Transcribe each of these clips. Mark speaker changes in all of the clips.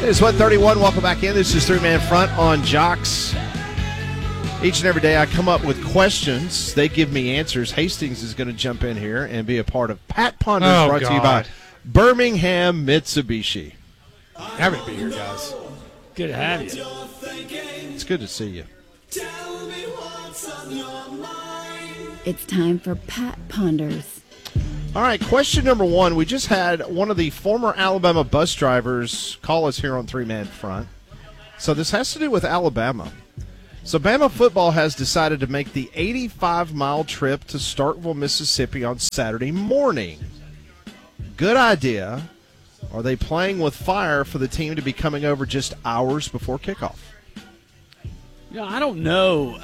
Speaker 1: It's 1:31. Welcome back in. This is Three Man Front on Jocks. Each and every day I come up with questions. They give me answers. Hastings is going to jump in here and be a part of Pat Ponders, brought to you by Birmingham Mitsubishi.
Speaker 2: Happy to be here, guys.
Speaker 3: Good to have you.
Speaker 1: It's good to see you.
Speaker 4: It's time for Pat Ponders.
Speaker 1: All right, question number one. We just had one of the former Alabama bus drivers call us here on Three Man Front. So this has to do with Alabama. So Bama football has decided to make the 85-mile trip to Starkville, Mississippi on Saturday morning. Good idea. Are they playing with fire for the team to be coming over just hours before kickoff?
Speaker 3: I don't know.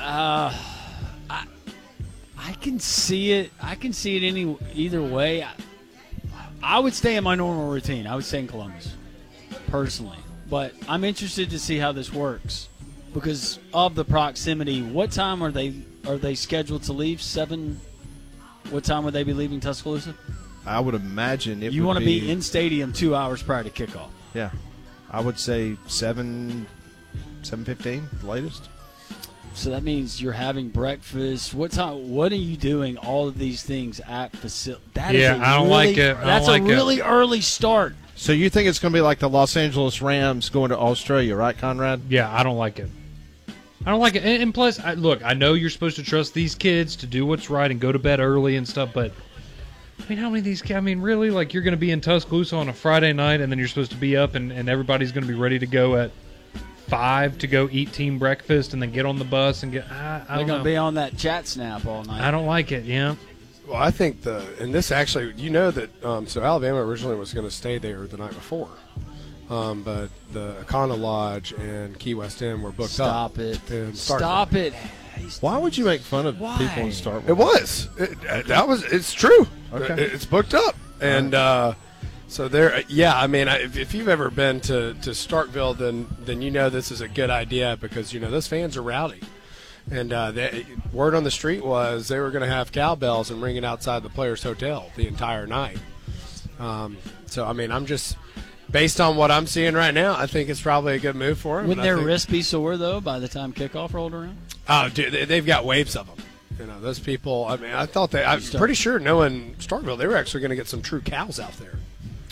Speaker 3: I can see it. I can see it either way. I would stay in my normal routine. I would stay in Columbus, personally. But I'm interested to see how this works because of the proximity. What time are they scheduled to leave? 7. What time would they be leaving Tuscaloosa?
Speaker 1: I would imagine
Speaker 3: you want to be in stadium 2 hours prior to kickoff.
Speaker 1: Yeah, I would say 7:15, the latest.
Speaker 3: So that means you're having breakfast. What time? What are you doing? All of these things at facility.
Speaker 2: I don't like it.
Speaker 3: That's a really early start.
Speaker 1: So you think it's going to be like the Los Angeles Rams going to Australia, right, Conrad?
Speaker 2: Yeah, I don't like it. I don't like it. And plus, look, I know you're supposed to trust these kids to do what's right and go to bed early and stuff, but I mean, how many of these kids? I mean, really? Like, you're going to be in Tuscaloosa on a Friday night, and then you're supposed to be up, and everybody's going to be ready to go at 5 to go eat team breakfast and then get on the bus and get.
Speaker 3: They're going to be on that chat snap all night.
Speaker 2: I don't like it. Yeah.
Speaker 5: Well, I think and this actually, that so Alabama originally was going to stay there the night before, but the Econo Lodge and Key West Inn were booked up.
Speaker 3: Stop it.
Speaker 1: Why would you make fun of people in Starkville?
Speaker 5: It was. It's true.
Speaker 1: Okay.
Speaker 5: It's booked up, and so there. Yeah, I mean, if you've ever been to Starkville, then you know this is a good idea because those fans are rowdy, and word on the street was they were going to have cowbells and ringing outside the Players Hotel the entire night. So I mean, I'm just based on what I'm seeing right now, I think it's probably a good move for them.
Speaker 3: Wouldn't their wrists be sore though by the time kickoff rolled around?
Speaker 5: Oh, dude, they've got waves of them. Those people. I mean, I'm pretty sure knowing Starkville, they were actually going to get some true cows out there.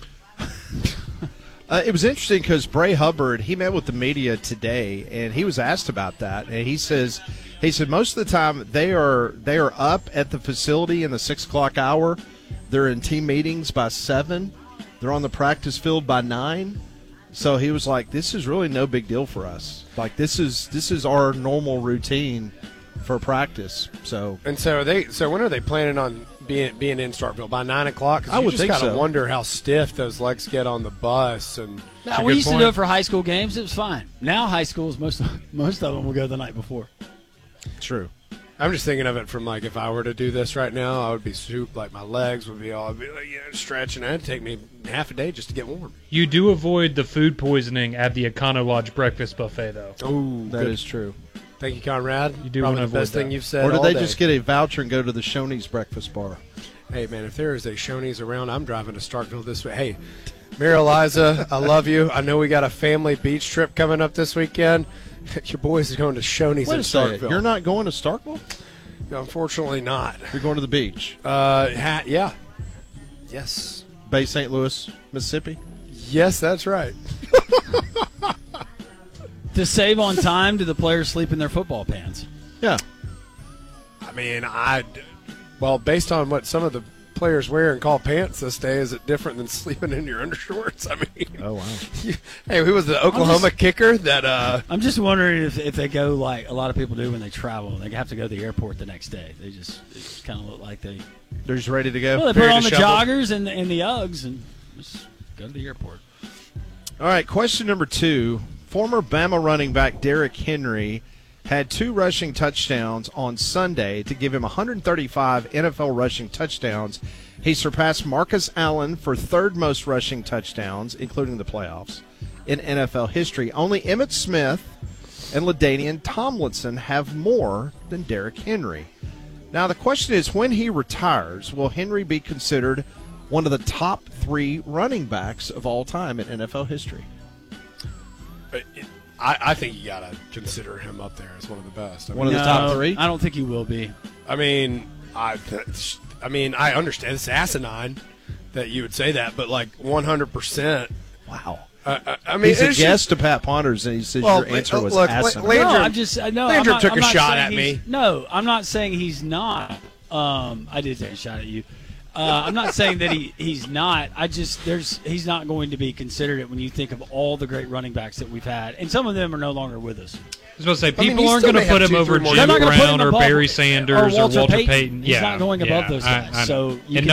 Speaker 1: It was interesting because Bray Hubbard, he met with the media today, and he was asked about that, and he said most of the time they are up at the facility in the 6 o'clock hour. They're in team meetings by 7. They're on the practice field by 9. So he was like, "This is really no big deal for us. Like this is our normal routine for practice." So
Speaker 5: when are they planning on being in Starkville by 9 o'clock?
Speaker 1: I would think so.
Speaker 5: You just gotta wonder how stiff those legs get on the bus. And
Speaker 3: we used to do it for high school games. It was fine. Now high schools, most of them will go the night before.
Speaker 1: True.
Speaker 5: I'm just thinking of it from like if I were to do this right now, I would be like my legs would be stretching. It'd take me half a day just to get warm.
Speaker 2: You do avoid the food poisoning at the Econo Lodge breakfast buffet, though.
Speaker 5: Oh,
Speaker 1: that is true.
Speaker 5: Thank you, Conrad.
Speaker 2: You do
Speaker 5: probably
Speaker 2: want to
Speaker 5: the best
Speaker 2: avoid
Speaker 5: thing
Speaker 2: that.
Speaker 5: you've said.
Speaker 1: Or did
Speaker 5: all
Speaker 1: they
Speaker 5: day.
Speaker 1: just get a voucher and go to the Shoney's breakfast bar?
Speaker 5: Hey man, if there is a Shoney's around, I'm driving to Starkville this way. Hey, Mary Eliza, I love you. I know we got a family beach trip coming up this weekend. Your boys are going to Shoney's in Starkville.
Speaker 1: You're not going to Starkville?
Speaker 5: Unfortunately not.
Speaker 1: You're going to the beach?
Speaker 5: Yeah. Yes.
Speaker 1: Bay St. Louis, Mississippi?
Speaker 5: Yes, that's right.
Speaker 3: To save on time, do the players sleep in their football pants?
Speaker 1: Yeah.
Speaker 5: I mean, based on what some of the players wear and call pants this day, is it different than sleeping in your undershorts? I mean,
Speaker 1: oh wow.
Speaker 5: Hey, who was the Oklahoma kicker that?
Speaker 3: I'm just wondering if they go like a lot of people do when they travel. They have to go to the airport the next day. They just kind of look like they're
Speaker 1: just ready to go.
Speaker 3: Well, they put on the joggers and the Uggs and just go to the airport.
Speaker 1: All right, question number 2. Former Bama running back Derrick Henry had 2 rushing touchdowns on Sunday to give him 135 NFL rushing touchdowns. He surpassed Marcus Allen for 3rd most rushing touchdowns, including the playoffs, in NFL history. Only Emmitt Smith and LaDainian Tomlinson have more than Derrick Henry. Now, the question is, when he retires, will Henry be considered one of the top 3 running backs of all time in NFL history?
Speaker 5: I think you got to consider him up there as one of the best.
Speaker 1: One of the top three?
Speaker 3: I don't think he will be.
Speaker 5: I mean, I understand it's asinine that you would say that, but like 100%.
Speaker 1: Wow.
Speaker 5: I mean,
Speaker 1: He's a
Speaker 5: it's
Speaker 1: guest to Pat Ponders, and he says your answer was
Speaker 5: look,
Speaker 1: asinine.
Speaker 5: Landrum-
Speaker 3: No, I'm just no.
Speaker 5: Landrum
Speaker 3: I'm
Speaker 5: took
Speaker 3: I'm
Speaker 5: a shot
Speaker 3: saying
Speaker 5: at me.
Speaker 3: he's- No, I'm not saying he's not. I did take a shot at you. I'm not saying that he's not. He's not going to be considered it when you think of all the great running backs that we've had, and some of them are no longer with us.
Speaker 2: I was supposed to say,
Speaker 5: mean,
Speaker 2: people
Speaker 5: he
Speaker 2: aren't
Speaker 5: still
Speaker 2: going
Speaker 5: may
Speaker 2: to put
Speaker 5: have
Speaker 2: him
Speaker 5: 2-3
Speaker 2: over
Speaker 5: more
Speaker 2: Jim
Speaker 5: years.
Speaker 3: They're not gonna put him
Speaker 2: Brown or
Speaker 3: above-
Speaker 2: Barry Sanders or Walter Payton.
Speaker 3: He's not going above those guys.
Speaker 2: I know.
Speaker 3: So you
Speaker 2: And
Speaker 3: can